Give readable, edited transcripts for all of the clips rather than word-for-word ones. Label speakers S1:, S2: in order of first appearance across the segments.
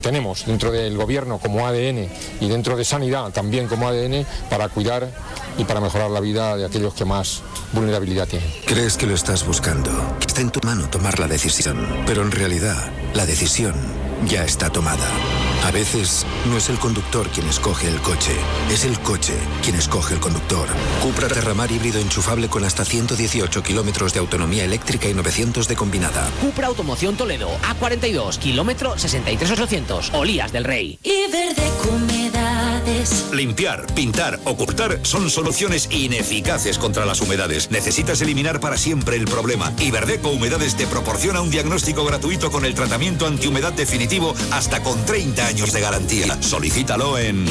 S1: Tenemos dentro del gobierno como ADN y dentro de sanidad también como ADN para cuidar y para mejorar la vida de aquellos que más vulnerabilidad tienen.
S2: Crees que lo estás buscando, que está en tu mano tomar la decisión, pero en realidad la decisión ya está tomada. A veces no es el conductor quien escoge el coche, es el coche quien escoge el conductor. Cupra Terramar híbrido enchufable con hasta 118 kilómetros de autonomía eléctrica y 900 de combinada.
S3: Cupra Automoción Toledo, A42, kilómetro 63.800, Olías del Rey.
S4: Iberdeco Humedades.
S5: Limpiar, pintar o cortar son soluciones ineficaces contra las humedades. Necesitas eliminar para siempre el problema. Iberdeco Humedades te proporciona un diagnóstico gratuito con el tratamiento antihumedad definitivo hasta con 30 años de garantía. Solicítalo en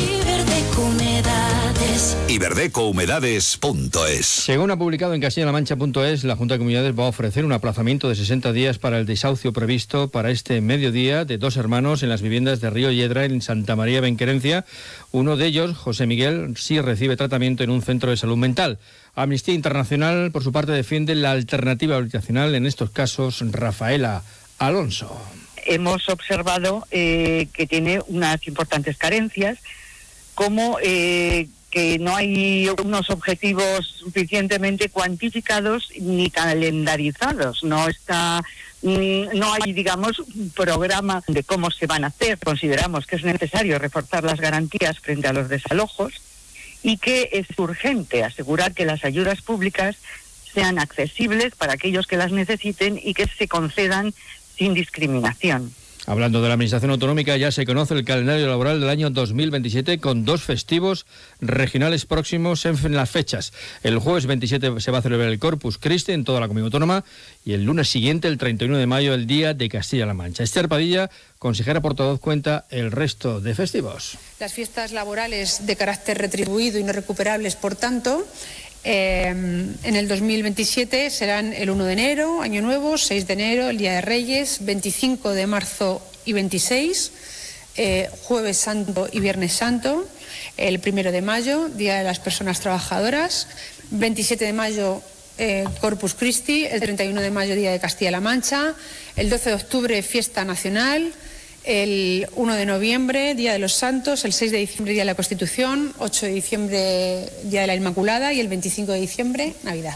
S5: iberdecohumedades.es.
S6: Según ha publicado en castilla-la-mancha.es, la Junta de Comunidades va a ofrecer un aplazamiento de 60 días para el desahucio previsto para este mediodía de 2 hermanos en las viviendas de Río Yedra en Santa María Benquerencia. Uno de ellos, José Miguel, sí recibe tratamiento en un centro de salud mental. Amnistía Internacional, por su parte, defiende la alternativa habitacional en estos casos. Rafaela Alonso.
S7: Hemos observado que tiene unas importantes carencias, como que no hay unos objetivos suficientemente cuantificados ni calendarizados. No hay, digamos, un programa de cómo se van a hacer. Consideramos que es necesario reforzar las garantías frente a los desalojos y que es urgente asegurar que las ayudas públicas sean accesibles para aquellos que las necesiten y que se concedan sin discriminación.
S6: Hablando de la Administración Autonómica, ya se conoce el calendario laboral del año 2027 con 2 festivos regionales próximos en las fechas. El jueves 27 se va a celebrar el Corpus Christi en toda la Comunidad Autónoma y el lunes siguiente, el 31 de mayo, el Día de Castilla-La Mancha. Esther Padilla, consejera portavoz, cuenta el resto de festivos.
S8: Las fiestas laborales de carácter retribuido y no recuperables, por tanto, en el 2027 serán el 1 de enero, Año Nuevo, 6 de enero, el Día de Reyes, 25 de marzo y 26, Jueves Santo y Viernes Santo, el 1 de mayo, Día de las Personas Trabajadoras, 27 de mayo, Corpus Christi, el 31 de mayo, Día de Castilla-La Mancha, el 12 de octubre, Fiesta Nacional, el 1 de noviembre, Día de los Santos, el 6 de diciembre, Día de la Constitución, 8 de diciembre, Día de la Inmaculada y el 25 de diciembre, Navidad.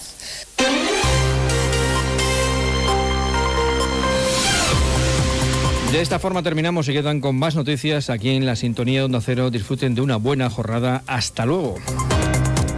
S6: De esta forma terminamos y quedan con más noticias aquí en la sintonía de Onda Cero. Disfruten de una buena jornada. Hasta luego.